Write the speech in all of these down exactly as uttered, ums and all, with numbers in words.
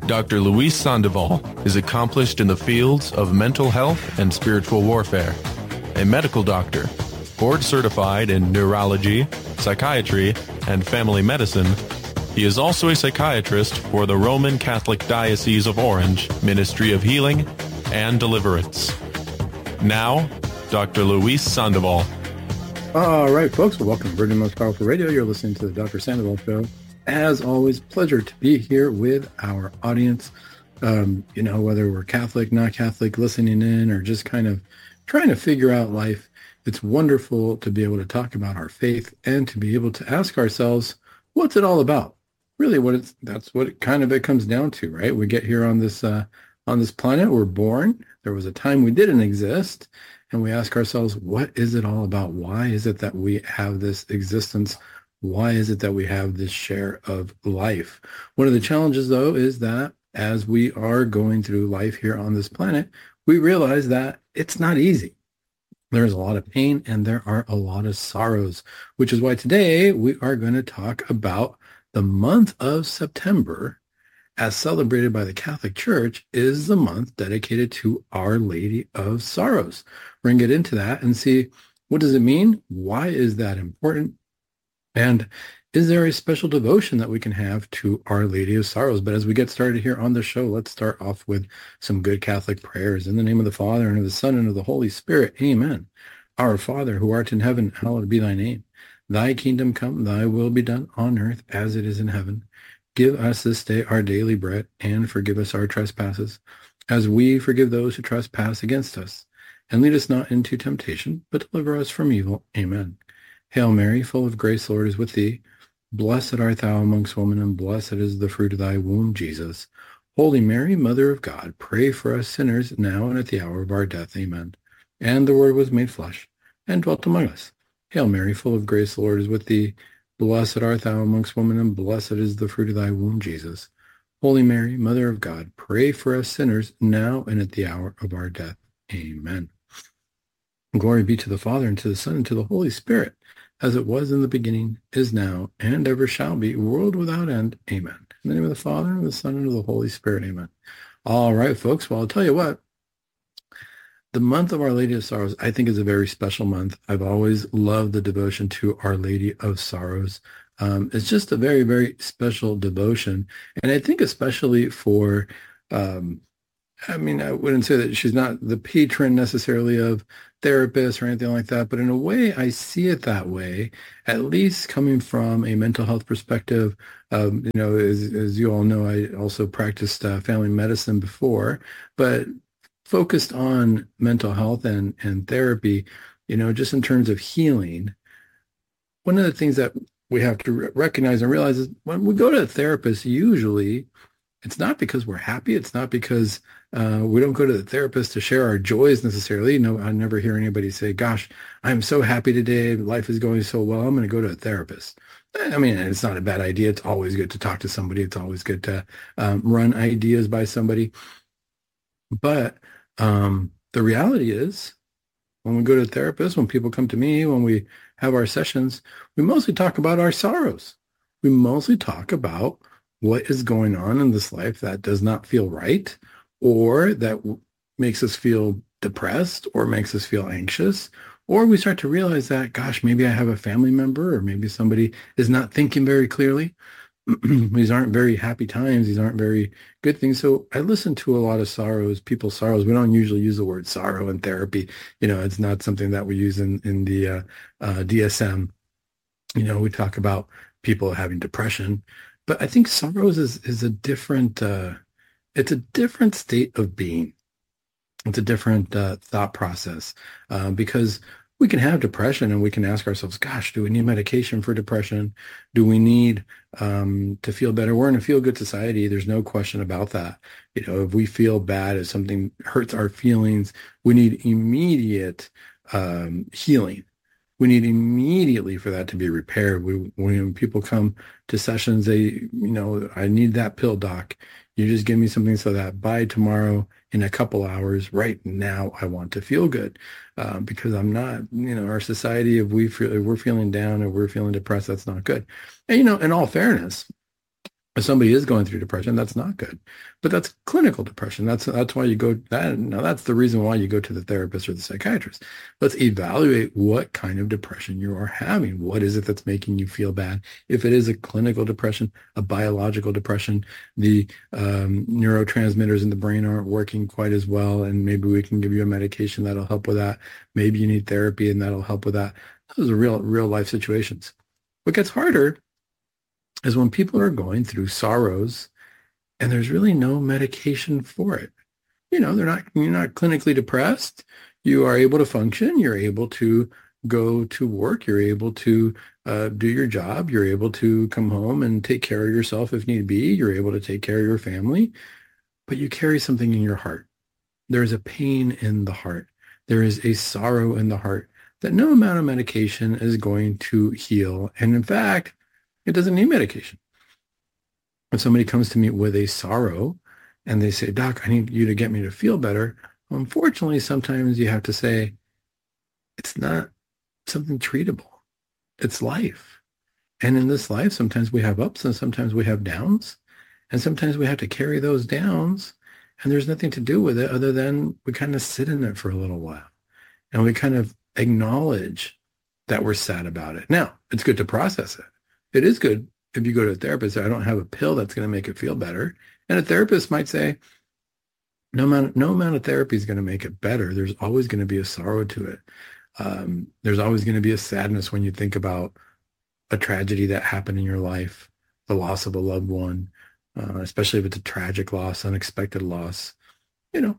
Doctor Luis Sandoval is accomplished in the fields of mental health and spiritual warfare. A medical doctor, board certified in neurology, psychiatry, and family medicine, he is also a psychiatrist for the Roman Catholic Diocese of Orange Ministry of Healing and Deliverance. Now, Doctor Luis Sandoval. All right, folks, well, welcome to Virgin Most Powerful Radio. You're listening to the Doctor Sandoval Show. As always, pleasure to be here with our audience. Um, you know, whether we're Catholic, not Catholic, listening in, or just kind of trying to figure out life, it's wonderful to be able to talk about our faith and to be able to ask ourselves, what's it all about? Really, what it's that's what it kind of it comes down to, right? We get here on this uh, on this planet, we're born. There was a time we didn't exist, and we ask ourselves, what is it all about? Why is it that we have this existence? Why is it that we have this share of life? One of the challenges, though, is that as we are going through life here on this planet, we realize that it's not easy. There's a lot of pain and there are a lot of sorrows, which is why today we are going to talk about the month of September, as celebrated by the Catholic Church, is the month dedicated to Our Lady of Sorrows. We're going to get into that and see, what does it mean? Why is that important? And is there a special devotion that we can have to Our Lady of Sorrows? But as we get started here on the show, let's start off with some good Catholic prayers. In the name of the Father, and of the Son, and of the Holy Spirit. Amen. Our Father, who art in heaven, hallowed be thy name. Thy kingdom come, thy will be done on earth as it is in heaven. Give us this day our daily bread, and forgive us our trespasses, as we forgive those who trespass against us. And lead us not into temptation, but deliver us from evil. Amen. Hail Mary, full of grace, the Lord is with thee. Blessed art thou amongst women, and blessed is the fruit of thy womb, Jesus. Holy Mary, Mother of God, pray for us sinners, now and at the hour of our death. Amen. And the Word was made flesh, and dwelt among us. Hail Mary, full of grace, the Lord is with thee. Blessed art thou amongst women, and blessed is the fruit of thy womb, Jesus. Holy Mary, Mother of God, pray for us sinners, now and at the hour of our death. Amen. Glory be to the Father, and to the Son, and to the Holy Spirit, as it was in the beginning, is now, and ever shall be, world without end. Amen. In the name of the Father, and of the Son, and of the Holy Spirit. Amen. All right, folks. Well, I'll tell you what. The month of Our Lady of Sorrows, I think, is a very special month. I've always loved the devotion to Our Lady of Sorrows. Um, it's just a very, very special devotion. And I think especially for, um, I mean, I wouldn't say that she's not the patron necessarily of therapists or anything like that, but in a way, I see it that way, at least coming from a mental health perspective. Um, you know, as, as you all know, I also practiced uh, family medicine before, but focused on mental health and, and therapy, you know, just in terms of healing. One of the things that we have to re- recognize and realize is when we go to a therapist, usually it's not because we're happy. It's not because uh, we don't go to the therapist to share our joys necessarily. You know, I never hear anybody say, gosh, I'm so happy today. Life is going so well. I'm going to go to a therapist. I mean, it's not a bad idea. It's always good to talk to somebody. It's always good to um, run ideas by somebody. But um, the reality is, when we go to a therapist, when people come to me, when we have our sessions, we mostly talk about our sorrows. We mostly talk about what is going on in this life that does not feel right, or that w- makes us feel depressed, or makes us feel anxious, or we start to realize that, gosh, maybe I have a family member, or maybe somebody is not thinking very clearly. These aren't very happy times. These aren't very good things. So I listen to a lot of sorrows, people's sorrows. We don't usually use the word sorrow in therapy. You know, it's not something that we use in, in the uh, uh, D S M. You know, we talk about people having depression, but I think sorrows is, is a different, uh, it's a different state of being. It's a different uh, thought process uh, because we can have depression and we can ask ourselves, gosh, do we need medication for depression? Do we need um, to feel better? We're in a feel-good society. There's no question about that. You know, if we feel bad, if something hurts our feelings, we need immediate um, healing. We need immediately for that to be repaired. We, when people come to sessions, they, you know, I need that pill, doc. You just give me something so that by tomorrow, in a couple hours, right now, I want to feel good uh, because I'm not, you know, our society, if, we feel, if we're feeling down or we're feeling depressed, that's not good. And, you know, in all fairness, If somebody is going through depression, that's not good. But that's clinical depression. That's that's why you go that now that's the reason why you go to the therapist or the psychiatrist. Let's evaluate what kind of depression you are having. What is it that's making you feel bad? If it is a clinical depression, a biological depression, the um, neurotransmitters in the brain aren't working quite as well, and maybe we can give you a medication that'll help with that. Maybe you need therapy and that'll help with that. Those are real real life situations. What gets harder is when people are going through sorrows and there's really no medication for it. You know, they're not, you're not clinically depressed. You are able to function. You're able to go to work. You're able to uh, do your job. You're able to come home and take care of yourself if need be. You're able to take care of your family, but you carry something in your heart. There is a pain in the heart. There is a sorrow in the heart that no amount of medication is going to heal. And in fact, it doesn't need medication. If somebody comes to me with a sorrow and they say, Doc, I need you to get me to feel better. Well, unfortunately, sometimes you have to say, it's not something treatable. It's life. And in this life, sometimes we have ups and sometimes we have downs. And sometimes we have to carry those downs. And there's nothing to do with it other than we kind of sit in it for a little while. And we kind of acknowledge that we're sad about it. Now, it's good to process it. It is good if you go to a therapist, I don't have a pill that's going to make it feel better. And a therapist might say, no amount, no amount of therapy is going to make it better. There's always going to be a sorrow to it. Um, there's always going to be a sadness when you think about a tragedy that happened in your life, the loss of a loved one, uh, especially if it's a tragic loss, unexpected loss. You know,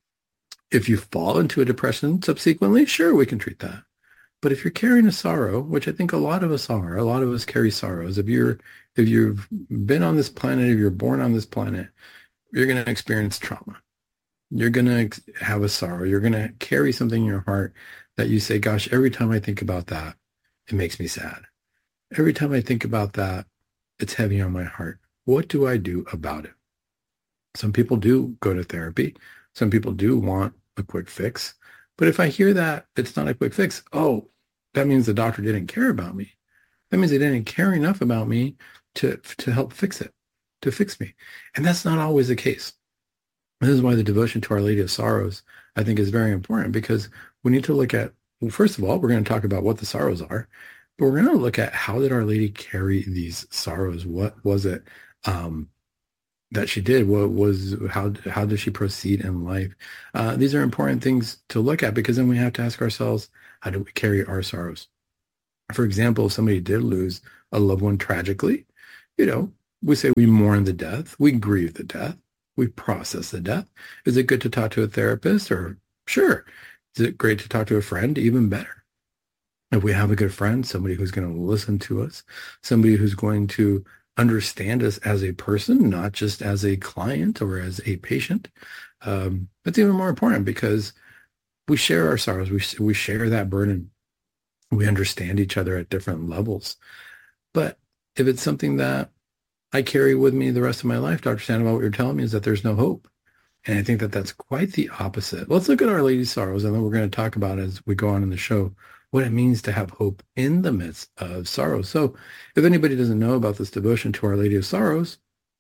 if you fall into a depression subsequently, sure, we can treat that. But if you're carrying a sorrow, which I think a lot of us are, a lot of us carry sorrows. If you're, if you've been on this planet, if you're born on this planet, you're going to experience trauma. You're going to have a sorrow. You're going to carry something in your heart that you say, gosh, every time I think about that, it makes me sad. Every time I think about that, it's heavy on my heart. What do I do about it? Some people do go to therapy. Some people do want a quick fix. But if I hear that it's not a quick fix, oh, that means the doctor didn't care about me. That means they didn't care enough about me to, to help fix it, to fix me. And that's not always the case. This is why the devotion to Our Lady of Sorrows, I think, is very important, because we need to look at, well, first of all, we're going to talk about what the sorrows are, but we're going to look at how did Our Lady carry these sorrows? What was it um, that she did? What was, how, how did she proceed in life? Uh, these are important things to look at, because then we have to ask ourselves, how do we carry our sorrows? For example, if somebody did lose a loved one tragically, you know, we say we mourn the death, we grieve the death, we process the death. Is it good to talk to a therapist? Or sure. Is it great to talk to a friend? Even better. If we have a good friend, somebody who's going to listen to us, somebody who's going to understand us as a person, not just as a client or as a patient, um, that's even more important, because we share our sorrows. We, we share that burden. We understand each other at different levels. But if it's something that I carry with me the rest of my life, Doctor Sandoval, what you're telling me is that there's no hope. And I think that that's quite the opposite. Let's look at Our Lady's sorrows, and then we're going to talk about, as we go on in the show, what it means to have hope in the midst of sorrow. So if anybody doesn't know about this devotion to Our Lady of Sorrows,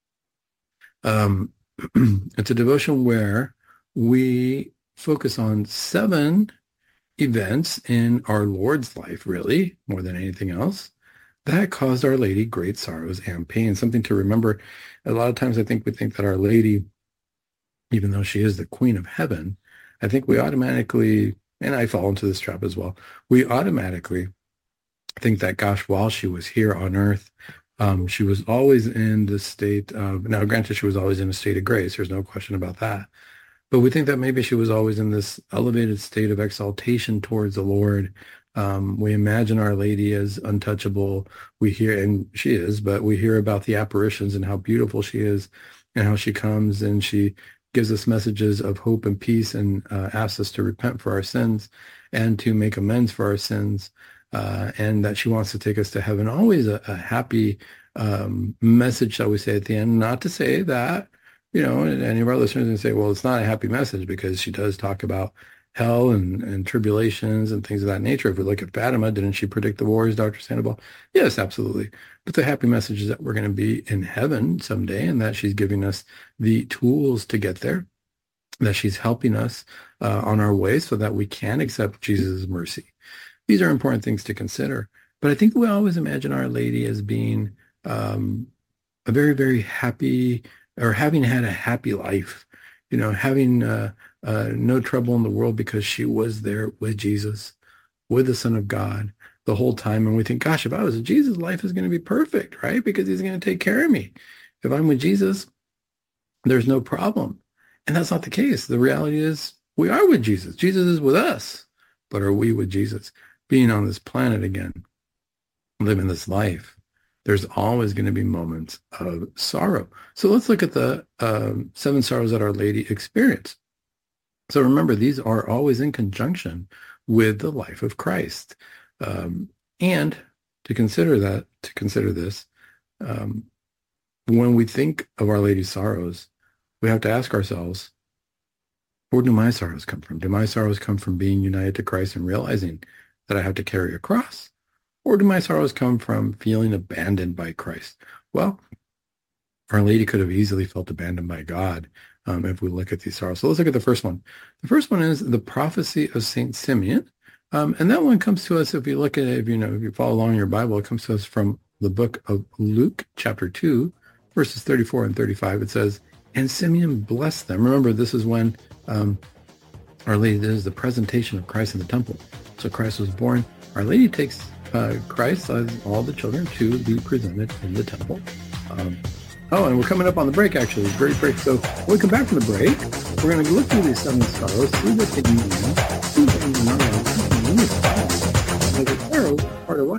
um, it's a devotion where we focus on seven events in our Lord's life, really, more than anything else, that caused Our Lady great sorrows and pain. Something to remember. A lot of times I think we think that Our Lady, even though she is the Queen of Heaven, I think we automatically, and I fall into this trap as well, we automatically think that, gosh, while she was here on earth, um, she was always in the state of, now granted, she was always in a state of grace. There's no question about that. But we think that maybe she was always in this elevated state of exaltation towards the Lord. Um, we imagine Our Lady as untouchable. We hear, and she is, but we hear about the apparitions and how beautiful she is and how she comes and she gives us messages of hope and peace, and uh, asks us to repent for our sins and to make amends for our sins, uh, and that she wants to take us to heaven. Always a, a happy um, message, shall we say, at the end. Not to say that, you know, any of our listeners can say, well, it's not a happy message, because she does talk about hell and, and tribulations and things of that nature. If we look at Fatima, didn't she predict the wars, Doctor Sandoval? Yes, absolutely. But the happy message is that we're going to be in heaven someday, and that she's giving us the tools to get there, that she's helping us uh, on our way so that we can accept Jesus' mercy. These are important things to consider. But I think we always imagine Our Lady as being um, a very, very happy, or having had a happy life, you know, having uh, uh, no trouble in the world because she was there with Jesus, with the Son of God the whole time. And we think, gosh, if I was with Jesus, life is going to be perfect, right? Because he's going to take care of me. If I'm with Jesus, there's no problem. And that's not the case. The reality is we are with Jesus. Jesus is with us. But are we with Jesus? Being on this planet again, living this life, there's always going to be moments of sorrow. So let's look at the um, seven sorrows that Our Lady experienced. So remember, these are always in conjunction with the life of Christ. Um, and to consider that, to consider this, um, when we think of Our Lady's sorrows, we have to ask ourselves, where do my sorrows come from? Do my sorrows come from being united to Christ and realizing that I have to carry a cross? Or do my sorrows come from feeling abandoned by Christ? Well, Our Lady could have easily felt abandoned by God um, if we look at these sorrows. So let's look at the first one. The first one is the prophecy of Saint Simeon. Um, and that one comes to us, if you look at it, if you know, if you follow along in your Bible, it comes to us from the book of Luke, chapter two, verses thirty-four and thirty-five. It says, and Simeon blessed them. Remember, this is when um, Our Lady, this is the presentation of Christ in the temple. So Christ was born. Our Lady takes uh, Christ, as all the children, to be presented in the temple. Um, oh, and we're coming up on the break, actually. Great break. So when we come back from the break, we're going to look through these seven sorrows, see what they mean, see what they mean, like a sorrow, part of life.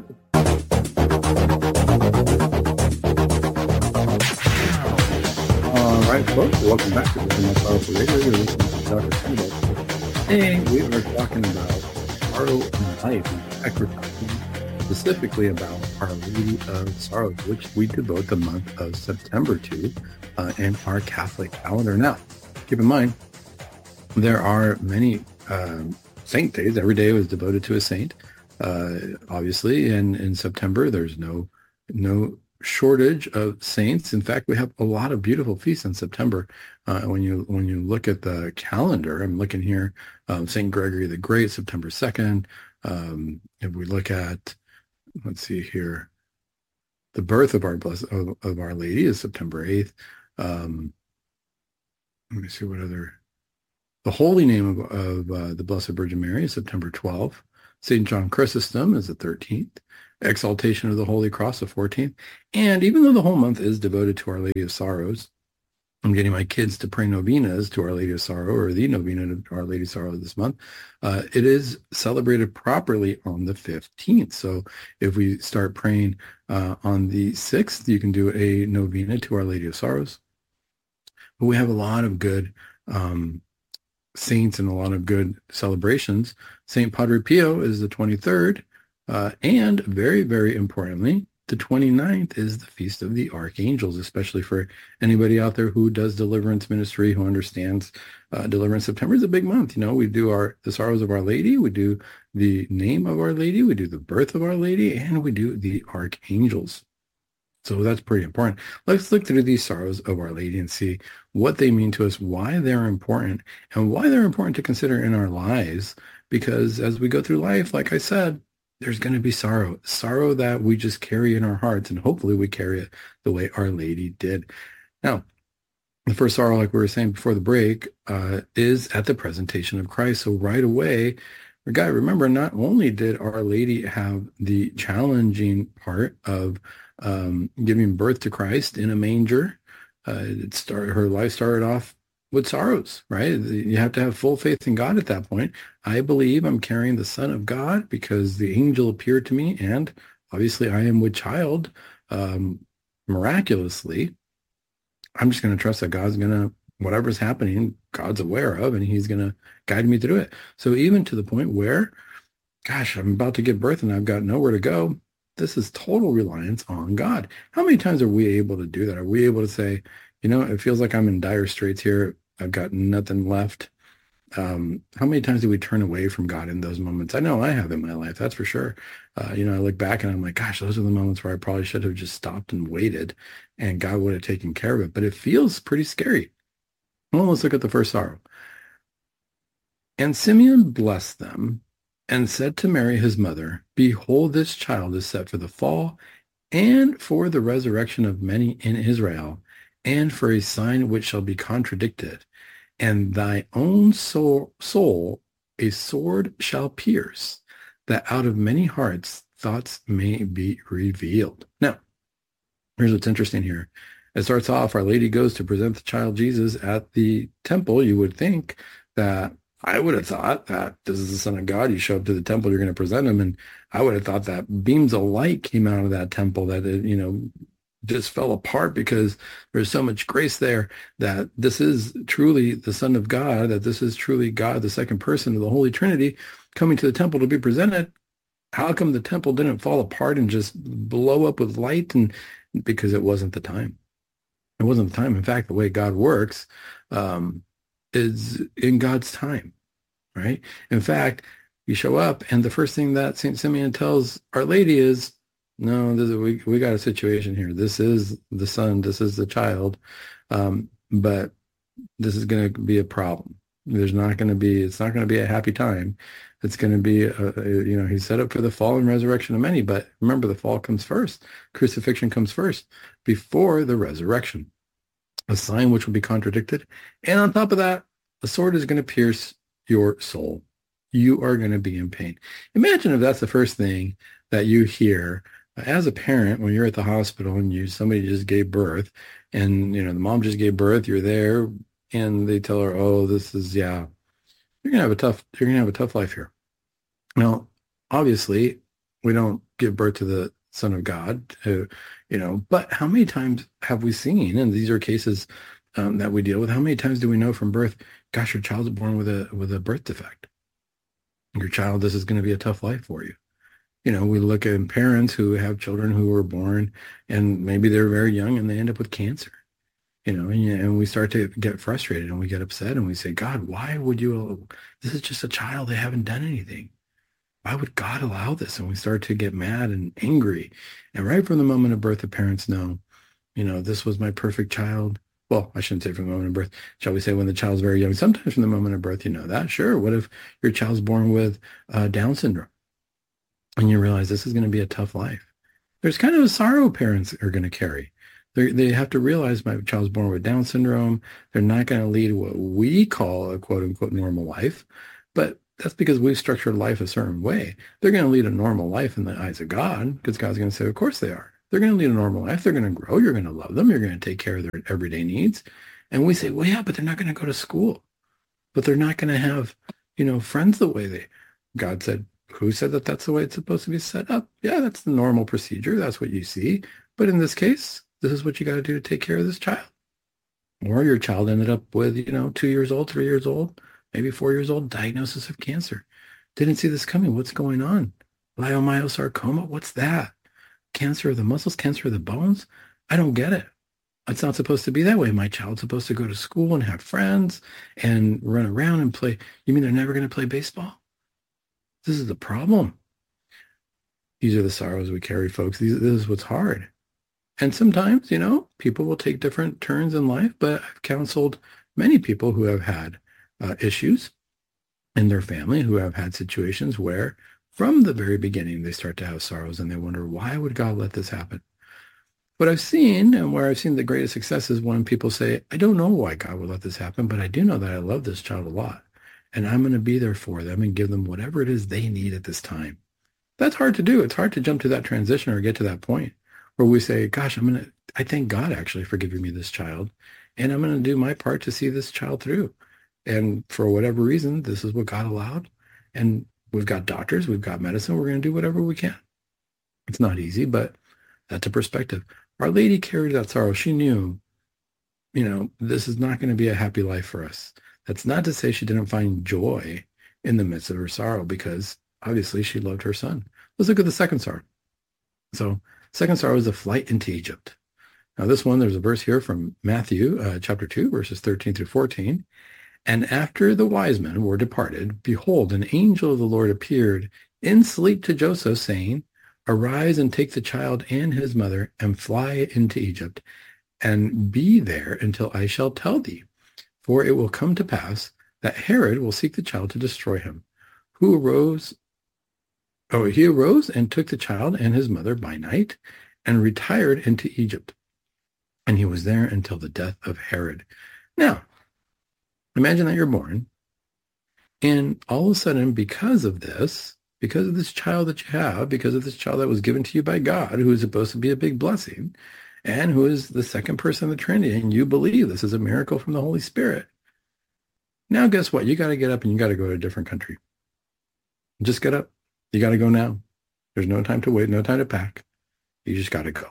All right, folks, welcome back to the Most Powerful Radio. You're listening to Doctor Sandoval. Today, we are talking about sorrow in life, and fact, we're talking specifically about Our Lady of Sorrows, which we devote the month of September to uh, in our Catholic calendar. Now, keep in mind, there are many um, saint days. Every day was devoted to a saint. Uh, obviously, in, in September, there's no no shortage of saints. In fact, we have a lot of beautiful feasts in September. Uh, when you when you look at the calendar, I'm looking here, um, Saint Gregory the Great, September second. Um, if we look at, let's see here, the birth of our blessed of, of Our Lady is September eighth. Um, let me see what other. The holy name of, of uh, the Blessed Virgin Mary is September twelfth. Saint John Chrysostom is the thirteenth. Exaltation of the Holy Cross, the fourteenth. And even though the whole month is devoted to Our Lady of Sorrows, I'm getting my kids to pray novenas to Our Lady of Sorrow, or the novena to Our Lady of Sorrow this month. Uh, it is celebrated properly on the fifteenth. So if we start praying uh, on the sixth, you can do a novena to Our Lady of Sorrows. But we have a lot of good um, saints and a lot of good celebrations. Saint Padre Pio is the twenty-third. Uh, and very, very importantly, the twenty-ninth is the Feast of the Archangels, especially for anybody out there who does deliverance ministry, who understands uh, deliverance. September is a big month. You know, we do our the sorrows of Our Lady, we do the name of Our Lady, we do the birth of Our Lady, and we do the Archangels. So that's pretty important. Let's look through these sorrows of Our Lady and see what they mean to us, why they're important, and why they're important to consider in our lives. Because as we go through life, like I said, there's going to be sorrow, sorrow that we just carry in our hearts, and hopefully we carry it the way Our Lady did. Now, the first sorrow, like we were saying before the break, uh, is at the presentation of Christ. So right away, guy, remember, not only did Our Lady have the challenging part of um, giving birth to Christ in a manger, uh, it started, her life started off with sorrows, right? You have to have full faith in God at that point. I believe I'm carrying the Son of God because the angel appeared to me, and obviously I am with child um, miraculously. I'm just going to trust that God's going to, whatever's happening, God's aware of, and he's going to guide me through it. So even to the point where, gosh, I'm about to give birth and I've got nowhere to go, this is total reliance on God. How many times are we able to do that? Are we able to say, you know, it feels like I'm in dire straits here. I've got nothing left. Um, how many times do we turn away from God in those moments? I know I have in my life, that's for sure. Uh, you know, I look back and I'm like, gosh, those are the moments where I probably should have just stopped and waited and God would have taken care of it. But it feels pretty scary. Well, let's look at the first sorrow. And Simeon blessed them and said to Mary, his mother, behold, this child is set for the fall and for the resurrection of many in Israel, and for a sign which shall be contradicted. And thy own soul, soul a sword shall pierce, that out of many hearts thoughts may be revealed. Now, here's what's interesting here. It starts off, Our Lady goes to present the child Jesus at the temple. You would think that, I would have thought that this is the Son of God. You show up to the temple, you're going to present him. And I would have thought that beams of light came out of that temple, that it, you know, just fell apart because there's so much grace there, that this is truly the Son of God, that this is truly God, the second person of the Holy Trinity, coming to the temple to be presented. How come the temple didn't fall apart and just blow up with light? And because it wasn't the time. It wasn't the time. In fact, the way God works um, is in God's time, right? In fact, you show up, and the first thing that Saint Simeon tells Our Lady is, no, this is, we we got a situation here. This is the son. This is the child, um, but this is going to be a problem. There's not going to be. It's not going to be a happy time. It's going to be, a, a, you know, he's set up for the fall and resurrection of many. But remember, the fall comes first. Crucifixion comes first before the resurrection. A sign which will be contradicted, and on top of that, a sword is going to pierce your soul. You are going to be in pain. Imagine if that's the first thing that you hear as a parent when you're at the hospital and you somebody just gave birth, and you know the mom just gave birth. You're there, and they tell her, "Oh, this is yeah, you're gonna have a tough you're gonna have a tough life here." Now, obviously, we don't give birth to the Son of God, uh, you know. But how many times have we seen, and these are cases um, that we deal with? How many times do we know from birth? Gosh, your child's born with a with a birth defect. Your child, this is going to be a tough life for you. You know, we look at parents who have children who were born and maybe they're very young and they end up with cancer. You know, and, and we start to get frustrated and we get upset and we say, God, why would you? This is just a child. They haven't done anything. Why would God allow this? And we start to get mad and angry. And right from the moment of birth, the parents know, you know, this was my perfect child. Well, I shouldn't say from the moment of birth. Shall we say when the child's very young? Sometimes from the moment of birth, you know that. Sure. What if your child's born with uh, Down syndrome? And you realize this is going to be a tough life. There's kind of a sorrow parents are going to carry. They're, they have to realize my child's born with Down syndrome. They're not going to lead what we call a quote unquote normal life, but that's because we've structured life a certain way. They're going to lead a normal life in the eyes of God, because God's going to say, of course they are. They're going to lead a normal life. They're going to grow. You're going to love them. You're going to take care of their everyday needs. And we say, well, yeah, but they're not going to go to school. But they're not going to have, you know, friends the way they, God said, who said that that's the way it's supposed to be set up? Yeah, that's the normal procedure. That's what you see. But in this case, this is what you got to do to take care of this child. Or your child ended up with, you know, two years old, three years old, maybe four years old, diagnosis of cancer. Didn't see this coming. What's going on? Leiomyosarcoma? What's that? Cancer of the muscles, cancer of the bones? I don't get it. It's not supposed to be that way. My child's supposed to go to school and have friends and run around and play. You mean they're never going to play baseball? This is the problem. These are the sorrows we carry, folks. These, this is what's hard. And sometimes, you know, people will take different turns in life, but I've counseled many people who have had uh, issues in their family, who have had situations where from the very beginning, they start to have sorrows and they wonder, why would God let this happen? What I've seen, and where I've seen the greatest success, is when people say, I don't know why God would let this happen, but I do know that I love this child a lot. And I'm going to be there for them and give them whatever it is they need at this time. That's hard to do. It's hard to jump to that transition or get to that point where we say, gosh, I'm going to, I thank God actually for giving me this child. And I'm going to do my part to see this child through. And for whatever reason, this is what God allowed. And we've got doctors, we've got medicine. We're going to do whatever we can. It's not easy, but that's a perspective. Our Lady carried that sorrow. She knew, you know, this is not going to be a happy life for us. That's not to say she didn't find joy in the midst of her sorrow, because obviously she loved her son. Let's look at the second sorrow. So second sorrow is the flight into Egypt. Now this one, there's a verse here from Matthew uh, chapter two, verses thirteen through fourteen. And after the wise men were departed, behold, an angel of the Lord appeared in sleep to Joseph, saying, Arise and take the child and his mother and fly into Egypt, and be there until I shall tell thee. For it will come to pass that Herod will seek the child to destroy him. Who arose, oh, he arose and took the child and his mother by night and retired into Egypt. And he was there until the death of Herod. Now, imagine that you're born, and all of a sudden, because of this, because of this child that you have, because of this child that was given to you by God, who is supposed to be a big blessing, and who is the second person of the Trinity, and you believe this is a miracle from the Holy Spirit. Now, guess what? You got to get up and you got to go to a different country. Just get up. You got to go now. There's no time to wait, no time to pack. You just got to go.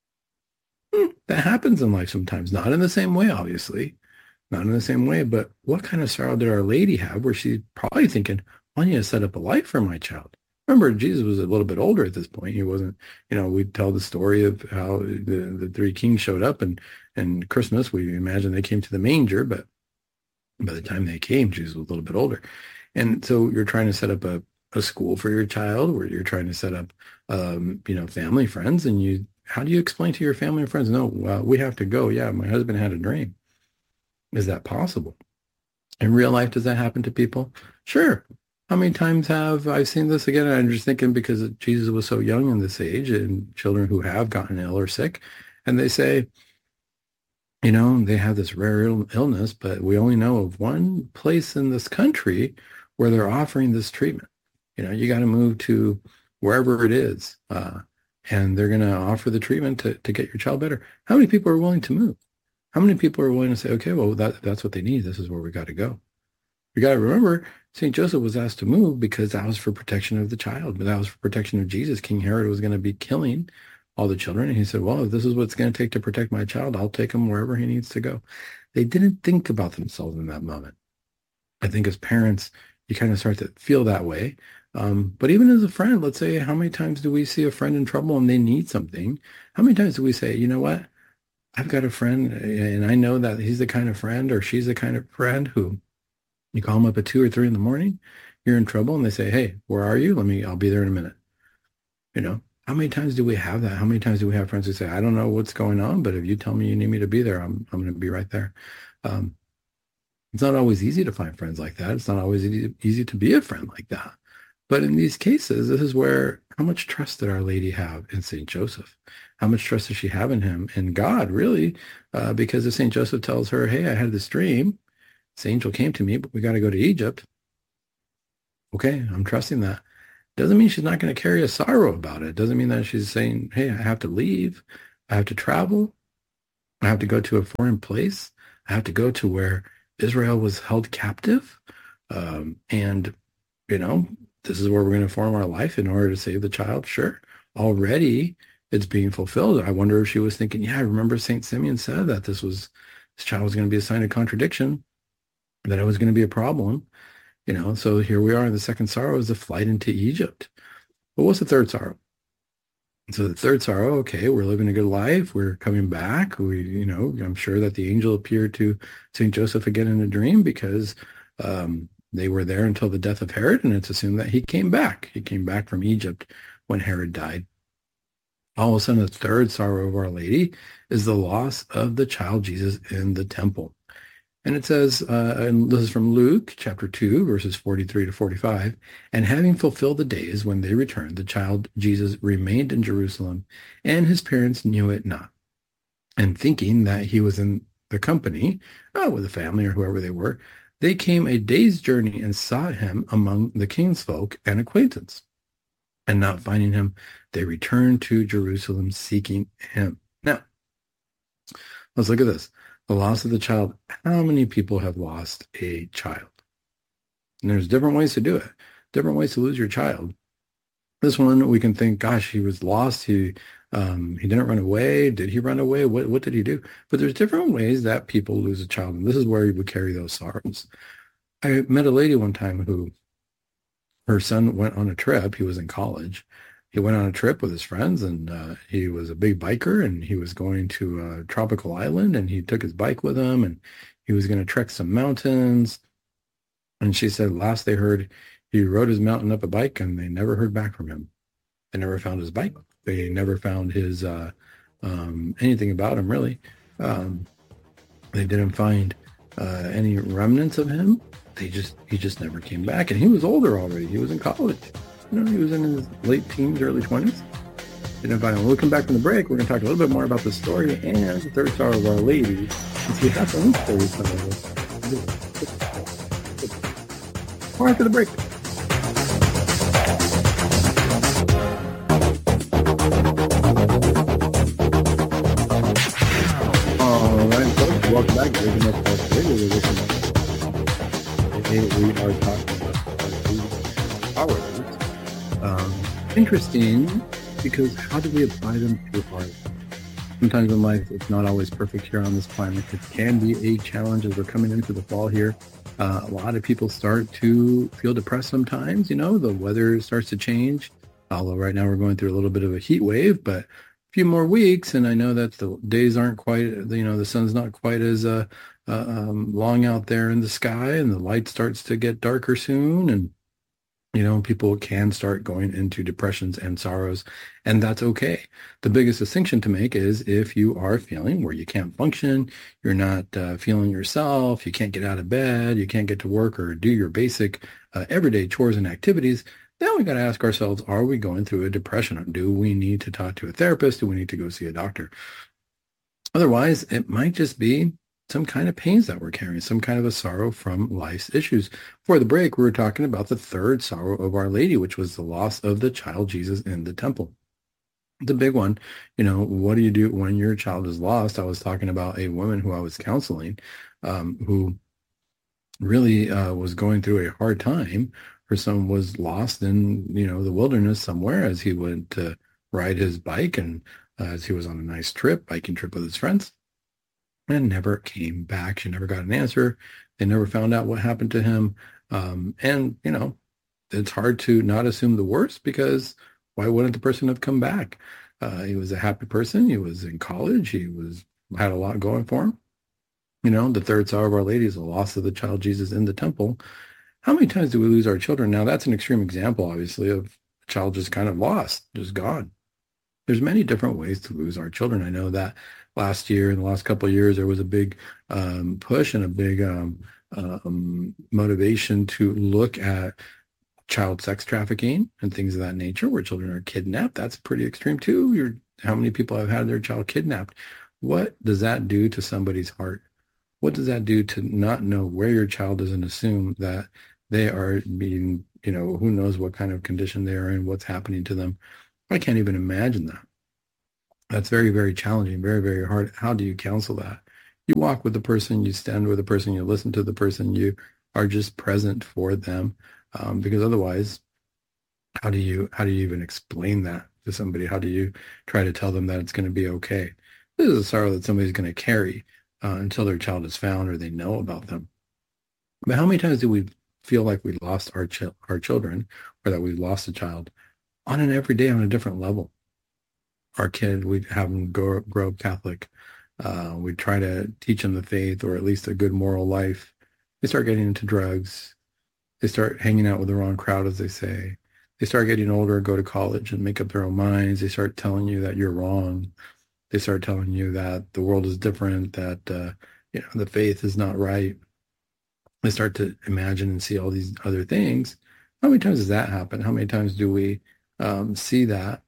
Hmm, that happens in life sometimes. Not in the same way, obviously. Not in the same way, but what kind of sorrow did Our Lady have where she's probably thinking, I need to set up a life for my child? Remember, Jesus was a little bit older at this point. He wasn't, you know, we tell the story of how the, the three kings showed up, and, and Christmas, we imagine they came to the manger, but by the time they came, Jesus was a little bit older. And so you're trying to set up a, a school for your child, where you're trying to set up, um, you know, family, friends, and you, how do you explain to your family and friends, no, well, we have to go. Yeah, my husband had a dream. Is that possible? In real life, does that happen to people? Sure. How many times have I seen this again? I'm just thinking because Jesus was so young in this age, and children who have gotten ill or sick, and they say, you know, they have this rare Ill- illness, but we only know of one place in this country where they're offering this treatment. You know, you got to move to wherever it is, uh, and they're going to offer the treatment to, to get your child better. How many people are willing to move? How many people are willing to say, okay, well, that, that's what they need. This is where we got to go. You got to remember, Saint Joseph was asked to move because that was for protection of the child, but that was for protection of Jesus. King Herod was going to be killing all the children. And he said, well, if this is what it's going to take to protect my child, I'll take him wherever he needs to go. They didn't think about themselves in that moment. I think as parents, you kind of start to feel that way. Um, but even as a friend, let's say, how many times do we see a friend in trouble and they need something? How many times do we say, you know what? I've got a friend, and I know that he's the kind of friend, or she's the kind of friend who you call them up at two or three in the morning, you're in trouble, and they say, hey, where are you? Let me, I'll be there in a minute. You know, how many times do we have that? How many times do we have friends who say, I don't know what's going on, but if you tell me you need me to be there, I'm, I'm going to be right there. Um, it's not always easy to find friends like that. It's not always easy, easy to be a friend like that. But in these cases, this is where, how much trust did Our Lady have in Saint Joseph? How much trust does she have in him? And God, really, uh, because if Saint Joseph tells her, hey, I had this dream, this angel came to me, but we got to go to Egypt. Okay, I'm trusting that. Doesn't mean she's not going to carry a sorrow about it. Doesn't mean that she's saying, hey, I have to leave. I have to travel. I have to go to a foreign place. I have to go to where Israel was held captive. Um, and, you know, this is where we're going to form our life in order to save the child. Sure. Already it's being fulfilled. I wonder if she was thinking, yeah, I remember Saint Simeon said that this was, this child was going to be a sign of contradiction, that it was going to be a problem. You know, so here we are. The second sorrow is the flight into Egypt. But what's the third sorrow? So the third sorrow, okay, we're living a good life. We're coming back. We, you know, I'm sure that the angel appeared to Saint Joseph again in a dream because um, they were there until the death of Herod, and it's assumed that he came back. He came back from Egypt when Herod died. All of a sudden, the third sorrow of Our Lady is the loss of the child Jesus in the temple. And it says, uh, and this is from Luke chapter two, verses forty-three to forty-five, and having fulfilled the days when they returned, the child Jesus remained in Jerusalem, and his parents knew it not. And thinking that he was in the company, uh, with the family or whoever they were, they came a day's journey and sought him among the kinsfolk and acquaintance. And not finding him, they returned to Jerusalem seeking him. Now, let's look at this. The loss of the child. How many people have lost a child? And there's different ways to do it. Different ways to lose your child. This one, we can think, gosh, he was lost. He um, he didn't run away. Did he run away? What what did he do? But there's different ways that people lose a child. And this is where you would carry those sorrows. I met a lady one time who, her son went on a trip. He was in college. he went on a trip with his friends, and uh, he was a big biker, and he was going to a tropical island, and he took his bike with him, and he was going to trek some mountains. And she said last they heard, he rode his mountain up a bike, and they never heard back from him. They never found his bike. They never found his uh, um, anything about him, really. Um, they didn't find uh, any remnants of him. They just he just never came back, and he was older already. He was in college. You know, he was in his late teens, early twenties. And if I when we come back from the break, we're going to talk a little bit more about the story and the third sorrow of Our Lady, and see if that's the third sorrow. More after the break. All right, folks, welcome back to Original Pulse Radio. We're listening. Today we are talking about our powers. Um, interesting, because how do we apply them to our life? Sometimes in life, it's not always perfect here on this planet. It can be a challenge as we're coming into the fall here. Uh, a lot of people start to feel depressed sometimes. You know, the weather starts to change. Although right now we're going through a little bit of a heat wave, but a few more weeks, and I know that the days aren't quite, you know, the sun's not quite as uh, uh, um, long out there in the sky, and the light starts to get darker soon, and you know, people can start going into depressions and sorrows, and that's okay. The biggest distinction to make is if you are feeling where you can't function, you're not uh, feeling yourself, you can't get out of bed, you can't get to work or do your basic uh, everyday chores and activities, then we got to ask ourselves, are we going through a depression? Do we need to talk to a therapist? Do we need to go see a doctor? Otherwise, it might just be some kind of pains that we're carrying, some kind of a sorrow from life's issues. For the break, we were talking about the third sorrow of Our Lady, which was the loss of the child Jesus in the temple. The big one, you know, what do you do when your child is lost? I was talking about a woman who I was counseling, um, who really uh, was going through a hard time. Her son was lost in, you know, the wilderness somewhere as he went to ride his bike, and uh, as he was on a nice trip, biking trip with his friends, and never came back. She never got an answer. They never found out what happened to him. Um, and, you know, it's hard to not assume the worst, because why wouldn't the person have come back? Uh, he was a happy person. He was in college. He was had a lot going for him. You know, the third sorrow of Our Lady is the loss of the child Jesus in the temple. How many times do we lose our children? Now, that's an extreme example, obviously, of a child just kind of lost, just gone. There's many different ways to lose our children. I know that last year, in the last couple of years, there was a big um, push and a big um, um, motivation to look at child sex trafficking and things of that nature, where children are kidnapped. That's pretty extreme too. You're, how many people have had their child kidnapped? What does that do to somebody's heart? What does that do to not know where your child is and assume that they are being, you know, who knows what kind of condition they are in, what's happening to them? I can't even imagine that. That's very, very challenging, very, very hard. How do you counsel that? You walk with the person, you stand with the person, you listen to the person, you are just present for them. Um, because otherwise, how do you how do you even explain that to somebody? How do you try to tell them that it's going to be okay? This is a sorrow that somebody's going to carry uh, until their child is found or they know about them. But how many times do we feel like we lost our ch- our children, or that we lost a child on an everyday, on a different level? Our kid, we'd have them grow, grow up Catholic. Uh, we try to teach them the faith, or at least a good moral life. They start getting into drugs. They start hanging out with the wrong crowd, as they say. They start getting older, go to college and make up their own minds. They start telling you that you're wrong. They start telling you that the world is different, that uh, you know, the faith is not right. They start to imagine and see all these other things. How many times does that happen? How many times do we um, see that,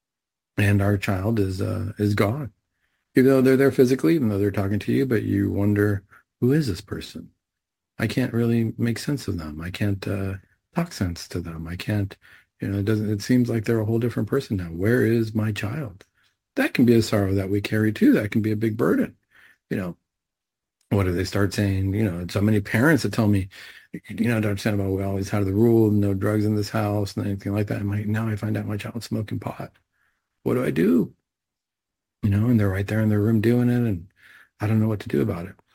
and our child is uh, is gone? Even though they're there physically, even though they're talking to you, but you wonder, who is this person? I can't really make sense of them. I can't uh, talk sense to them. I can't, you know, it doesn't, it seems like they're a whole different person now. Where is my child? That can be a sorrow that we carry too. That can be a big burden. You know, what do they start saying? You know, so many parents that tell me, you know, Doctor Sandoval, we always had the rule, no drugs in this house and anything like that. And my, now I find out my child's smoking pot. What do I do? You know, and they're right there in their room doing it, and I don't know what to do about it.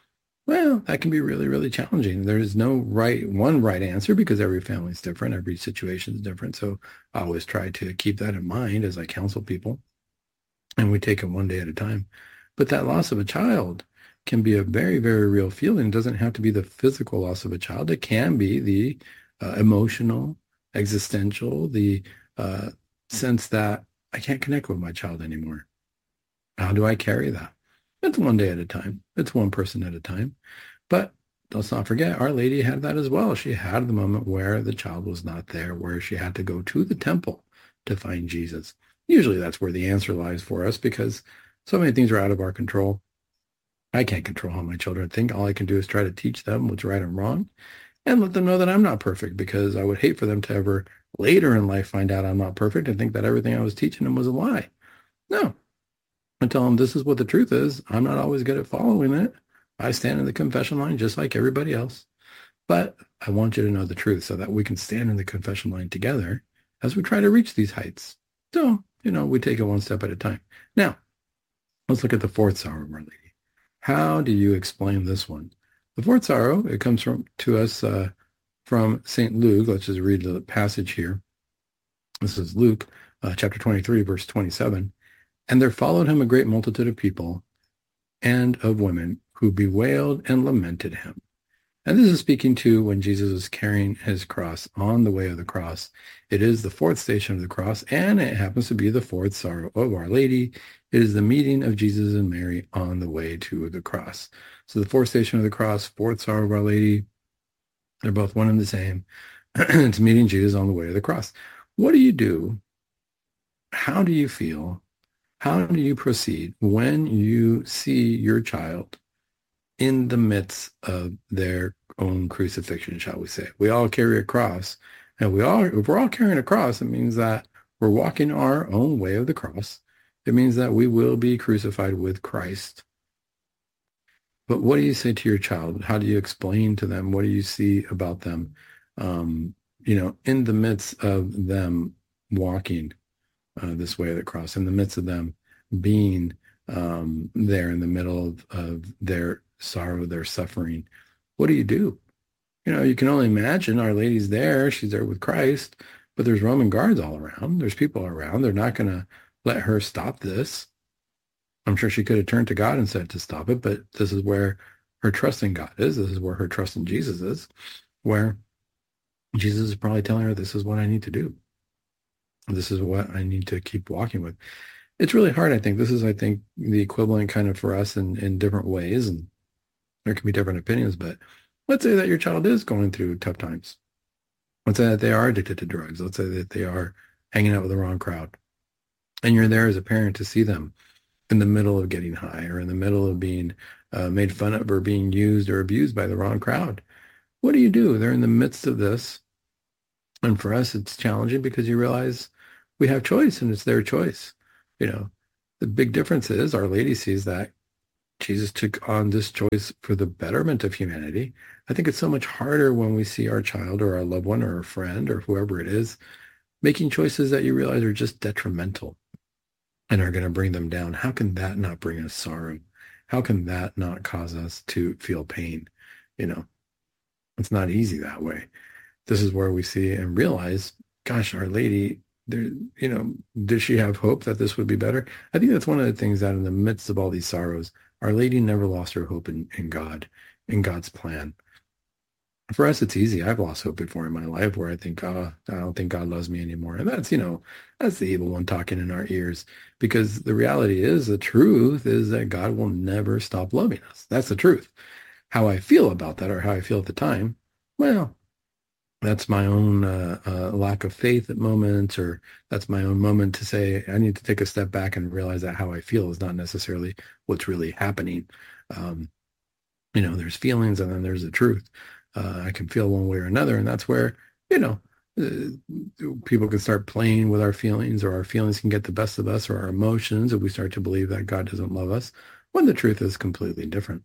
Well, that can be really, really challenging. There's no right one right answer because every family is different, every situation is different. So I always try to keep that in mind as I counsel people, and we take it one day at a time. But that loss of a child can be a very, very real feeling. It doesn't have to be the physical loss of a child. It can be the uh, emotional, existential, the uh, sense that I can't connect with my child anymore. How do I carry that? It's one day at a time. It's one person at a time. But let's not forget, Our Lady had that as well. She had the moment where the child was not there, where she had to go to the temple to find Jesus. Usually that's where the answer lies for us because so many things are out of our control. I can't control how my children think. All I can do is try to teach them what's right and wrong and let them know that I'm not perfect, because I would hate for them to ever later in life find out I'm not perfect and think that everything I was teaching them was a lie. No. I tell them this is what the truth is. I'm not always good at following it. I stand in the confession line just like everybody else. But I want you to know the truth so that we can stand in the confession line together as we try to reach these heights. So, you know, we take it one step at a time. Now, let's look at the fourth sorrow of Our Lady. How do you explain this one? The fourth sorrow, it comes from to us uh, from Saint Luke. Let's just read the passage here. This is Luke uh, chapter twenty-three, verse twenty-seven. And there followed him a great multitude of people and of women who bewailed and lamented him. And this is speaking to when Jesus was carrying his cross on the way of the cross. It is the fourth station of the cross, and it happens to be the fourth sorrow of Our Lady. It is the meeting of Jesus and Mary on the way to the cross. So the fourth station of the cross, fourth sorrow of Our Lady, they're both one and the same. It's meeting Jesus on the way to the cross. What do you do? How do you feel? How do you proceed when you see your child in the midst of their own crucifixion, shall we say? We all carry a cross, and we all, if we're all carrying a cross, it means that we're walking our own way of the cross. It means that we will be crucified with Christ. But what do you say to your child? How do you explain to them? What do you see about them, um, you know, in the midst of them walking uh, this way of the cross, in the midst of them being um, there in the middle of, of their sorrow, their suffering? What do you do? You know, you can only imagine Our Lady's there. She's there with Christ, but there's Roman guards all around. There's people around. They're not going to let her stop this. I'm sure she could have turned to God and said to stop it, but this is where her trust in God is. This is where her trust in Jesus is, where Jesus is probably telling her, this is what I need to do. This is what I need to keep walking with. It's really hard, I think. This is, I think, the equivalent kind of for us in, in different ways, and there can be different opinions, but let's say that your child is going through tough times. Let's say that they are addicted to drugs. Let's say that they are hanging out with the wrong crowd. And you're there as a parent to see them in the middle of getting high, or in the middle of being uh, made fun of, or being used or abused by the wrong crowd. What do you do? They're in the midst of this. And for us, it's challenging because you realize we have choice, and it's their choice. You know, the big difference is Our Lady sees that Jesus took on this choice for the betterment of humanity. I think it's so much harder when we see our child or our loved one or a friend or whoever it is making choices that you realize are just detrimental and are going to bring them down. How can that not bring us sorrow? How can that not cause us to feel pain? You know, it's not easy that way. This is where we see and realize, gosh, Our Lady, there, you know, did she have hope that this would be better? I think that's one of the things that in the midst of all these sorrows, Our Lady never lost her hope in, in God, in God's plan. For us, it's easy. I've lost hope before in my life where I think, oh, I don't think God loves me anymore. And that's, you know, that's the evil one talking in our ears, because the reality is, the truth is that God will never stop loving us. That's the truth. How I feel about that, or how I feel at the time, well, that's my own uh, uh, lack of faith at moments, or that's my own moment to say, I need to take a step back and realize that how I feel is not necessarily what's really happening. Um, you know, there's feelings and then there's the truth. Uh, I can feel one way or another, and that's where, you know, uh, people can start playing with our feelings, or our feelings can get the best of us, or our emotions, and we start to believe that God doesn't love us, when the truth is completely different.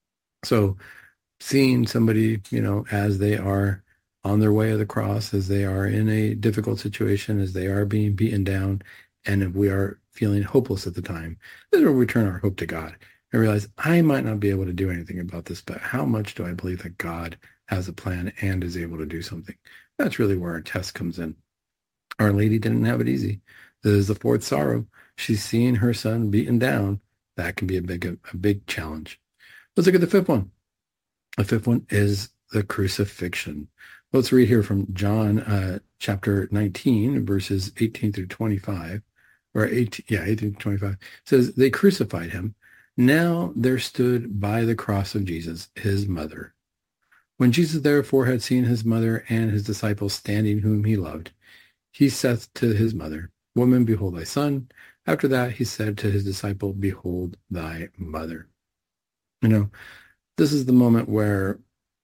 So seeing somebody, you know, as they are on their way of the cross, as they are in a difficult situation, as they are being beaten down, and if we are feeling hopeless at the time, this is where we turn our hope to God. and realize I might not be able to do anything about this, but how much do I believe that God has a plan and is able to do something? That's really where our test comes in. Our Lady didn't have it easy. This is the fourth sorrow. She's seeing her son beaten down. That can be a big, a big challenge. Let's look at the fifth one. The fifth one is the crucifixion. Let's read here from John uh, chapter nineteen, verses eighteen through twenty-five, or eighteen, yeah, eighteen to twenty-five. It says, they crucified him. Now there stood by the cross of Jesus his mother. When Jesus therefore had seen his mother and his disciples standing whom he loved, he saith to his mother, Woman, behold thy son. After that, he said to his disciple, Behold thy mother. You know, this is the moment where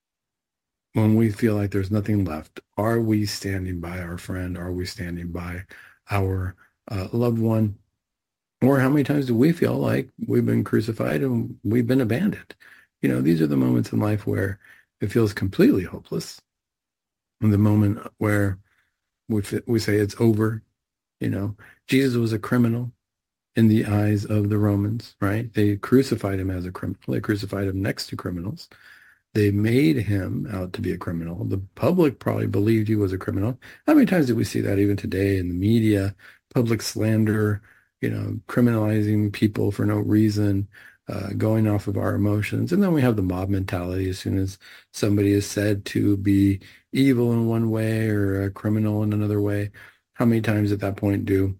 when we feel like there's nothing left, are we standing by our friend? Are we standing by our uh, loved one? Or how many times do we feel like we've been crucified and we've been abandoned? You know, these are the moments in life where it feels completely hopeless. And the moment where we, we say it's over. You know, Jesus was a criminal in the eyes of the Romans, right? They crucified him as a criminal. They crucified him next to criminals. They made him out to be a criminal. The public probably believed he was a criminal. How many times do we see that even today in the media, public slander, you know, criminalizing people for no reason, uh, going off of our emotions? And then we have the mob mentality. As soon as somebody is said to be evil in one way or a criminal in another way, how many times at that point do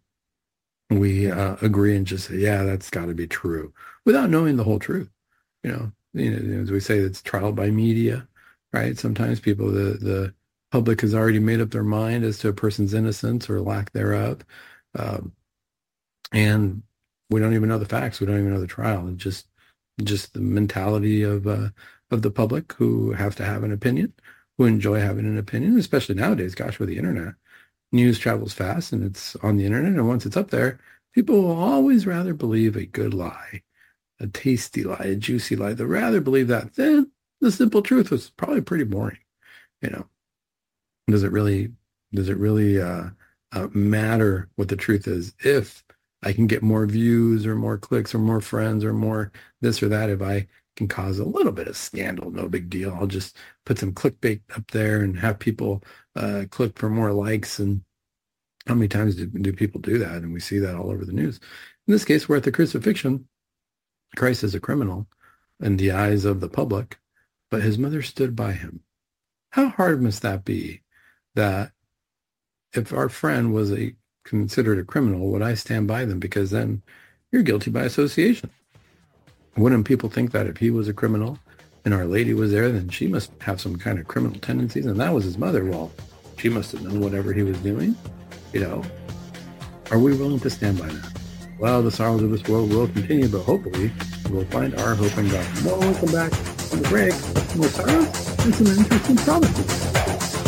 we uh, agree and just say, yeah, that's got to be true, without knowing the whole truth? You know, you know, as we say, it's trial by media, right? Sometimes people, the, the public has already made up their mind as to a person's innocence or lack thereof. Um, and we don't even know the facts. We don't even know the trial. It's just, just the mentality of, uh, of the public who have to have an opinion, who enjoy having an opinion, especially nowadays, gosh, with the internet. News travels fast and it's on the internet. And once it's up there, people will always rather believe a good lie, a tasty lie, a juicy lie. They'd rather believe that than the simple truth was probably pretty boring. You know, does it really, does it really uh, uh, matter what the truth is if I can get more views or more clicks or more friends or more this or that? If I can cause a little bit of scandal, no big deal. I'll just put some clickbait up there and have people uh, click for more likes. And how many times do, do people do that? And we see that all over the news. In this case, we're at the crucifixion. Christ is a criminal in the eyes of the public, but his mother stood by him. How hard must that be, that if our friend was a considered a criminal, would I stand by them? Because then you're guilty by association. Wouldn't people think that if he was a criminal and Our Lady was there, then she must have some kind of criminal tendencies? And that was his mother. Well, she must have known whatever he was doing. You know, are we willing to stand by that? Well, the sorrows of this world will continue, but hopefully we'll find our hope in God. Well, we'll come back on the break. Some more sorrows and some interesting promises.